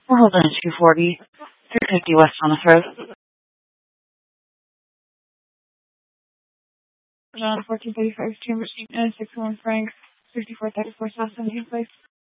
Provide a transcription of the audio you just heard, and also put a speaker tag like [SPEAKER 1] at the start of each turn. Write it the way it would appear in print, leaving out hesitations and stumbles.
[SPEAKER 1] We're holding at 240, 350 West Thomas Road. John, 1435 Chambers, 61 Frank, 6434 South 17th Place.